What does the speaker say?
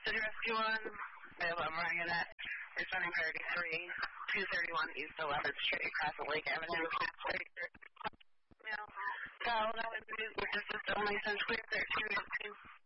City Rescue 1, I have Ryan at returning priority 3, 231 East 11th Street, across Lake Avenue. No, no, it's just only since clear 13.